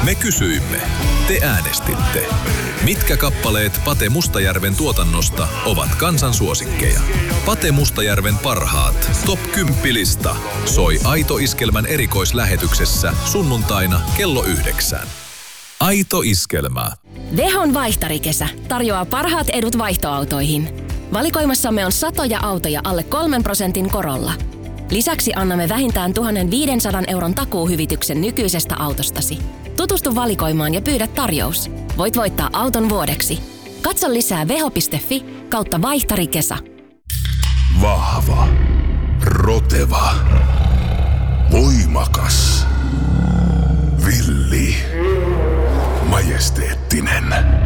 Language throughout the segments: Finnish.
Me kysyimme. Te äänestitte. Mitkä kappaleet Pate Mustajärven tuotannosta ovat kansan suosikkeja? Pate Mustajärven parhaat Top 10-lista soi Aito Iskelmän erikoislähetyksessä sunnuntaina kello 9. Aito Iskelmä. Vehon vaihtarikesä tarjoaa parhaat edut vaihtoautoihin. Valikoimassamme on satoja autoja alle 3% korolla. Lisäksi annamme vähintään 1 500 euron takuuhyvityksen nykyisestä autostasi. Tutustu valikoimaan ja pyydä tarjous. Voit voittaa auton vuodeksi. Katso lisää veho.fi/vaihtarikesä. Vahva, roteva, voimakas, villi, majesteettinen.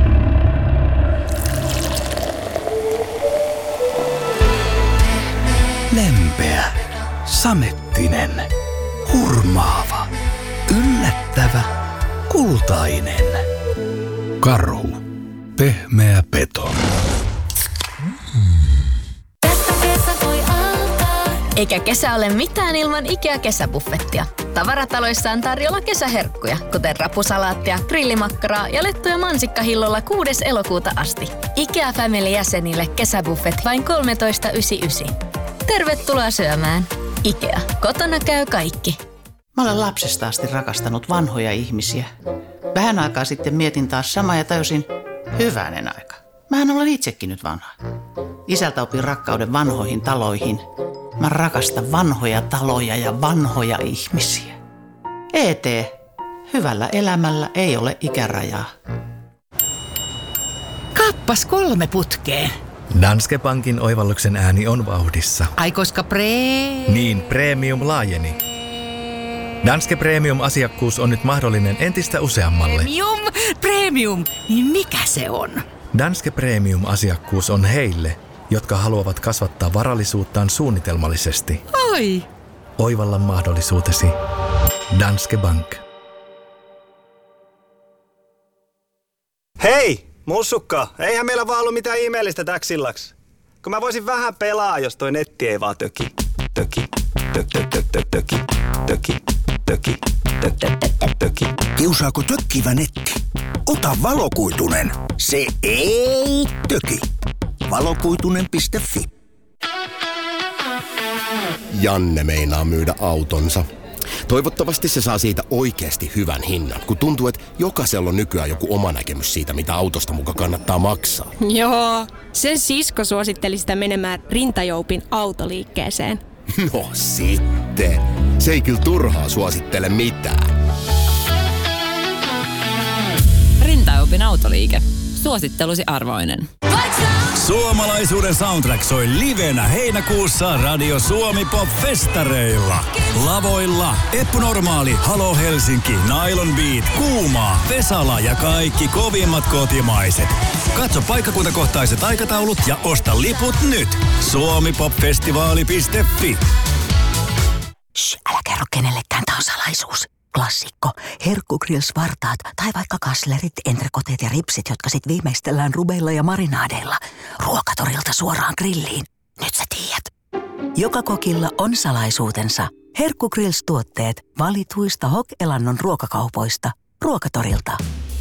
Lempeä, samettinen, hurmaava, yllättävä, kultainen. Karhu, pehmeä peto. Eikä kesä ole mitään ilman IKEA-kesäbuffettia. Tavarataloissa on tarjolla kesäherkkuja, kuten rapusalaattia, grillimakkaraa ja lettuja mansikkahillolla 6. elokuuta asti. IKEA Family-jäsenille kesäbuffet vain 13,99. Tervetuloa syömään. IKEA. Kotona käy kaikki. Mä olen lapsesta asti rakastanut vanhoja ihmisiä. Vähän aikaa sitten mietin taas samaa ja tajusin, hyvänen aika. Mähän olen itsekin nyt vanha. Isältä opin rakkauden vanhoihin taloihin. Mä rakastan vanhoja taloja ja vanhoja ihmisiä. ET. Hyvällä elämällä ei ole ikärajaa. Kappas 3 putkeen. Danske Bankin oivalluksen ääni on vauhdissa. Ai koska Niin, premium laajeni. Danske Premium-asiakkuus on nyt mahdollinen entistä useammalle. Premium, niin mikä se on? Danske Premium-asiakkuus on heille, jotka haluavat kasvattaa varallisuuttaan suunnitelmallisesti. Oi! Oivalla mahdollisuutesi. Danske Bank. Hei, mussukka! Eihän meillä vaan ollut mitään ihmeellistä täksillaks. Kun mä voisin vähän pelaa, jos toi netti ei vaan töki. Kiusaako tökkivä netti? Ota valokuitunen. Se ei töki. Valokuitunen.fi. Janne meinaa myydä autonsa. Toivottavasti se saa siitä oikeasti hyvän hinnan, kun tuntuu, että jokaisella on nykyään joku oma näkemys siitä, mitä autosta muka kannattaa maksaa. Joo, sen sisko suositteli sitä menemään Rintajoupin autoliikkeeseen. No sitten. Se ei kyllä turhaa suosittele mitään. Rintajoupin autoliike. Suosittelusi arvoinen. Suomalaisuuden soundtrack soi livenä heinäkuussa Radio Suomi Pop-festareilla. Lavoilla Eppu Normaali, Halo Helsinki, Nylon Beat, Kuumaa, Vesala ja kaikki kovimmat kotimaiset. Katso paikkakuntakohtaiset aikataulut ja osta liput nyt. suomipopfestivaali.fi. Älä kerro kenellekään, tää on salaisuus. Klassikko. Herkkugrills-vartaat tai vaikka kaslerit, entrekoteet ja ripsit, jotka sit viimeistellään rubeilla ja marinaadeilla. Ruokatorilta suoraan grilliin. Nyt sä tiedät. Joka kokilla on salaisuutensa. Herkkugrills-tuotteet valituista Hok-elannon ruokakaupoista. Ruokatorilta.